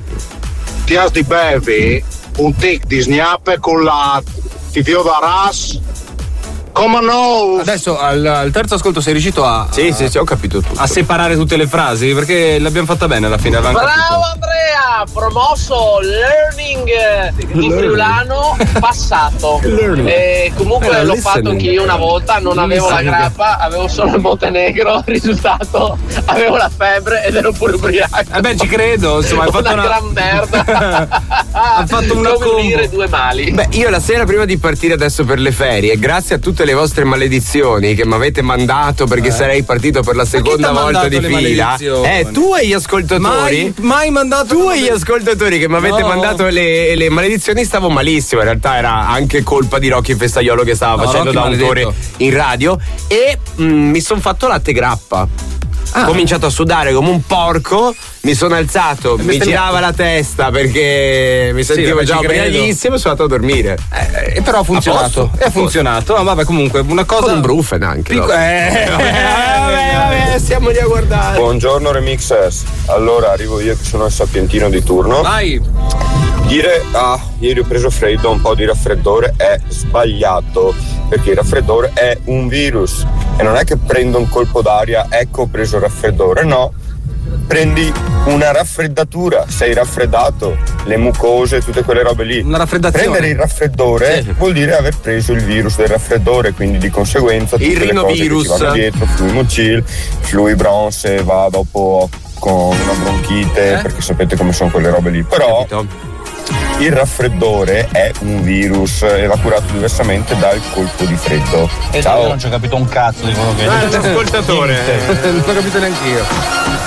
ti has di bevi un tic di snappe con la ti vio da ras. Come no? Adesso al terzo ascolto sei riuscito a. Sì, ho capito tutto. A separare tutte le frasi, perché l'abbiamo fatta bene alla fine. Bravo Andrea, promosso learning in friulano passato. Comunque l'ho fatto anche io una volta, non avevo la grappa, avevo solo il Montenegro, risultato avevo la febbre ed ero pure ubriaco. Beh, ci credo, insomma, hai fatto una gran merda. Ha fatto una come unire due mali. Beh, io la sera prima di partire adesso per le ferie, grazie a tutte le vostre maledizioni che mi avete mandato, perché sarei partito per la seconda volta di fila. Tu e gli ascoltatori. Mai mandato. Tu e gli ascoltatori che mi avete mandato le maledizioni, stavo malissimo. In realtà era anche colpa di Rocky Festaiolo che stava facendo Rocky da autore in radio. E mi sono fatto latte grappa. Ho cominciato a sudare come un porco, mi sono alzato, mi girava la testa perché mi sentivo già ubriachissimo e sono andato a dormire. Però ha funzionato. È funzionato. Ma vabbè, comunque una cosa. Con un brufen anche. Vabbè, stiamo lì a guardare. Buongiorno Remixers. Allora arrivo io che sono il sapientino di turno. Vai. Dire ieri ho preso freddo, un po' di raffreddore è sbagliato, perché il raffreddore è un virus e non è che prendo un colpo d'aria, ecco ho preso il raffreddore, no, prendi una raffreddatura, sei raffreddato, le mucose, tutte quelle robe lì. Una raffreddazione. Prendere il raffreddore vuol dire aver preso il virus del raffreddore, quindi di conseguenza tutte le cose che ci vanno dietro, fluimocil, fluibron se va dopo con una bronchite, perché sapete come sono quelle robe lì, però il raffreddore è un virus e va curato diversamente dal colpo di freddo. Ciao. Io non ci ho capito un cazzo di quello che è l'ascoltatore. Non ho capito neanch'io.